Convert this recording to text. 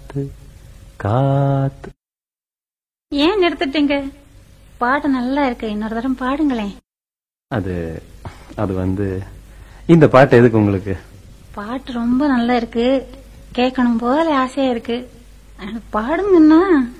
காத்து காத்து. ஏன் நிறுத்திட்டீங்க? பாட்டு நல்லா இருக்கு, இன்னொரு தரம் பாடுங்களேன். அது அது வந்து இந்த பாட்டு எதுக்கு உங்களுக்கு? பாட்டு ரொம்ப நல்லா இருக்கு, கேட்கணும் போல ஆசையா இருக்கு. பாடுங்கன்னா